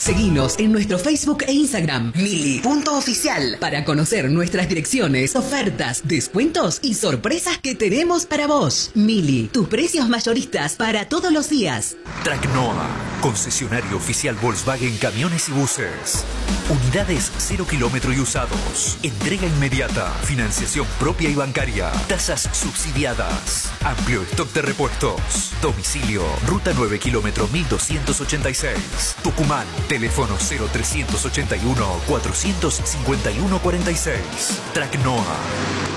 Seguinos en nuestro Facebook e Instagram, Mili.oficial, para conocer nuestras direcciones, ofertas, descuentos y sorpresas que tenemos para vos. Mili, tus precios mayoristas para todos los días. Tracnoa, concesionario oficial Volkswagen Camiones y Buses. Unidades 0 kilómetro y usados. Entrega inmediata. Financiación propia y bancaria. Tasas subsidiadas. Amplio stock de repuestos. Domicilio, Ruta 9 kilómetro 1286. Tucumán. Teléfono 0381 451 46. Tracnoa.